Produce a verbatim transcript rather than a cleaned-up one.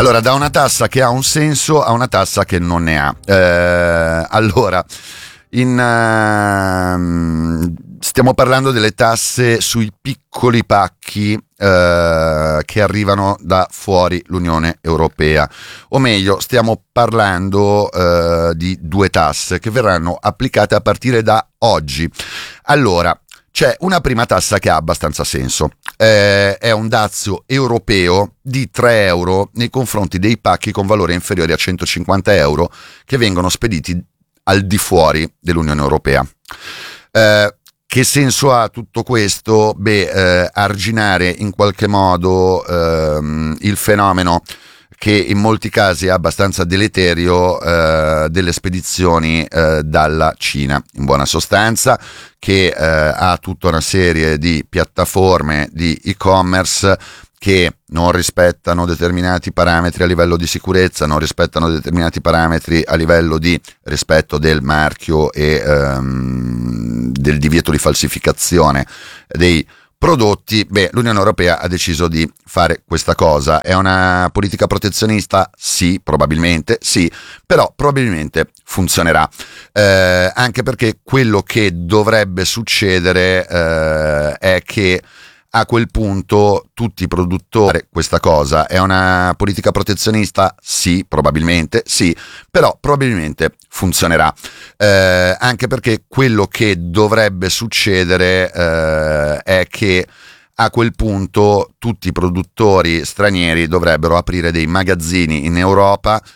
Allora, da una tassa che ha un senso a una tassa che non ne ha. Eh, allora, in, uh, stiamo parlando delle tasse sui piccoli pacchi uh, che arrivano da fuori l'Unione Europea, o meglio, stiamo parlando uh, di due tasse che verranno applicate a partire da oggi. Allora, c'è una prima tassa che ha abbastanza senso, eh, è un dazio europeo di tre euro nei confronti dei pacchi con valore inferiore a centocinquanta euro che vengono spediti al di fuori dell'Unione Europea. Eh, che senso ha tutto questo? Beh, eh, arginare in qualche modo ehm, il fenomeno che in molti casi è abbastanza deleterio eh, delle spedizioni eh, dalla Cina, in buona sostanza, che eh, ha tutta una serie di piattaforme di e-commerce che non rispettano determinati parametri a livello di sicurezza, non rispettano determinati parametri a livello di rispetto del marchio e ehm, del divieto di falsificazione dei prodotti. Beh, l'Unione Europea ha deciso di fare questa cosa. È una politica protezionista? Sì, probabilmente sì, però probabilmente funzionerà, eh, anche perché quello che dovrebbe succedere eh, è che a quel punto tutti i produttori, questa cosa è una politica protezionista? Sì, probabilmente sì, però probabilmente funzionerà, eh, anche perché quello che dovrebbe succedere eh, è che a quel punto tutti i produttori stranieri dovrebbero aprire dei magazzini in Europa